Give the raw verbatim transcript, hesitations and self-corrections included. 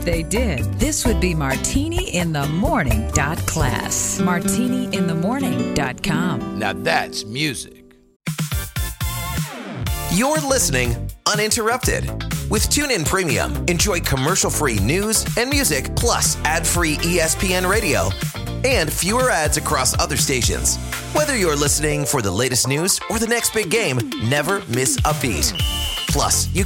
they did, this would be Martini in the Morning dot class. Martini in the Morning dot com. Now that's music. You're listening uninterrupted. With TuneIn Premium, enjoy commercial-free news and music, plus ad-free E S P N radio and fewer ads across other stations. Whether you're listening for the latest news or the next big game, never miss a beat. Plus, you